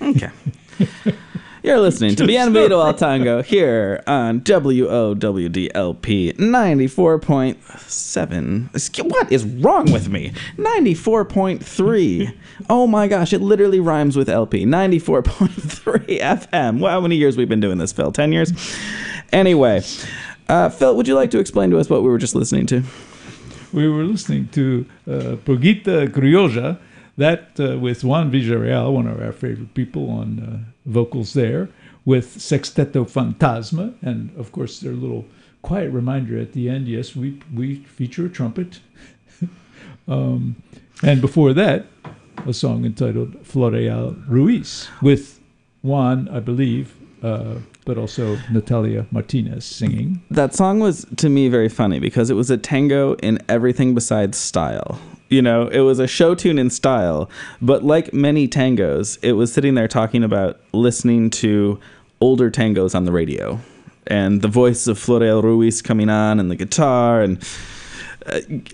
Okay. You're listening to Bienvenido al Tango here on WOWDLP 94.7. What is wrong with me? 94.3. Oh my gosh, it literally rhymes with LP. 94.3 FM. Well, how many years we've been doing this, Phil? 10 years? Anyway, Phil, would you like to explain to us what we were just listening to? We were listening to Purguita Criolla, that with Juan Villarreal, one of our favorite people on vocals there, with Sexteto Fantasma, and of course their little quiet reminder at the end, yes, we feature a trumpet. And before that, a song entitled Floreal Ruiz, with Juan, I believe, but also Natalia Martinez singing. That song was, to me, very funny because it was a tango in everything besides style. You know, it was a show tune in style, but like many tangos, it was sitting there talking about listening to older tangos on the radio and the voice of Floreal Ruiz coming on and the guitar. And